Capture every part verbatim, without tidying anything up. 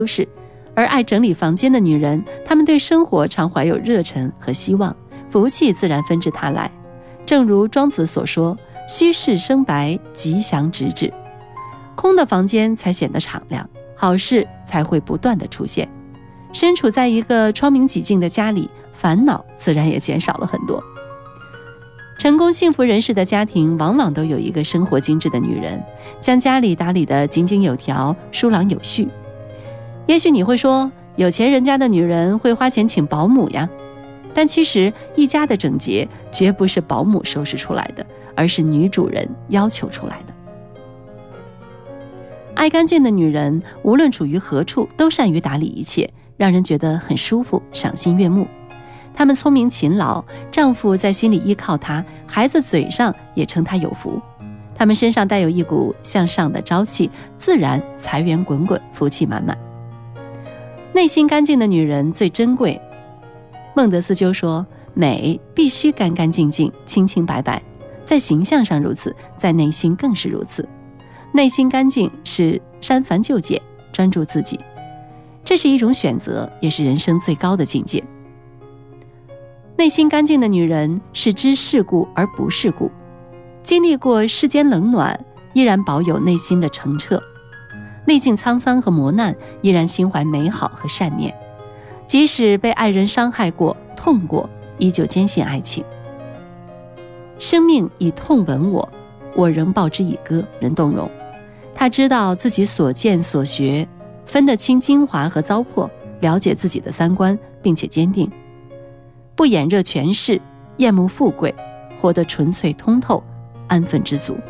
适。而爱整理房间的女人，她们对生活常怀有热忱和希望，福气自然纷至沓来。正如庄子所说，虚室生白，吉祥直至。空的房间才显得敞亮，好事才会不断的出现。身处在一个窗明几净的家里，烦恼自然也减少了很多。成功幸福人士的家庭往往都有一个生活精致的女人，将家里打理得井井有条，疏朗有序。也许你会说，有钱人家的女人会花钱请保姆呀，但其实一家的整洁绝不是保姆收拾出来的，而是女主人要求出来的。爱干净的女人无论处于何处都善于打理一切，让人觉得很舒服，赏心悦目。她们聪明勤劳，丈夫在心里依靠她，孩子嘴上也称她有福。她们身上带有一股向上的朝气，自然财源滚滚，福气满满。内心干净的女人最珍贵。孟德斯鸠说，美必须干干净净，清清白白，在形象上如此，在内心更是如此。内心干净是删繁就简，专注自己，这是一种选择，也是人生最高的境界。内心干净的女人是知世故而不世故，经历过世间冷暖，依然保有内心的澄澈，历尽沧桑和磨难，依然心怀美好和善念，即使被爱人伤害过、痛过，依旧坚信爱情。生命以痛吻我，我仍报之以歌，人动容。他知道自己所见所学，分得清精华和糟粕，了解自己的三观，并且坚定，不眼热权势，厌恶富贵，活得纯粹通透，安分知足。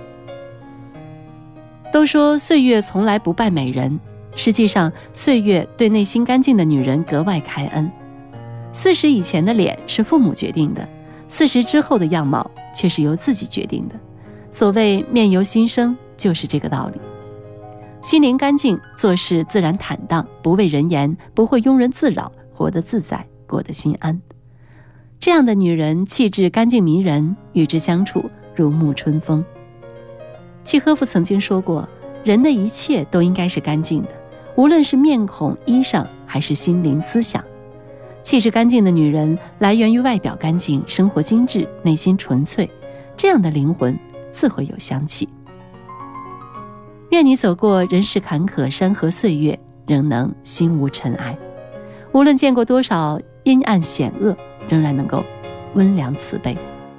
都说岁月从来不败美人，实际上岁月对内心干净的女人格外开恩。四十以前的脸是父母决定的，四十之后的样貌却是由自己决定的。所谓面由心生，就是这个道理。心灵干净，做事自然坦荡，不畏人言，不会庸人自扰，活得自在，过得心安。这样的女人气质干净迷人，与之相处如沐春风。契诃夫曾经说过，人的一切都应该是干净的，无论是面孔、衣裳，还是心灵、思想。气质干净的女人来源于外表干净，生活精致，内心纯粹，这样的灵魂自会有香气。愿你走过人世坎坷，山河岁月，仍能心无尘埃。无论见过多少阴暗险恶，仍然能够温良慈悲。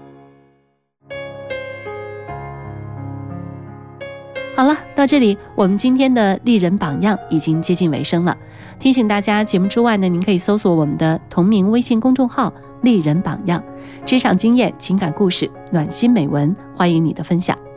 好了，到这里我们今天的丽人榜样已经接近尾声了。提醒大家，节目之外呢，您可以搜索我们的同名微信公众号丽人榜样，职场经验、情感故事、暖心美文，欢迎你的分享。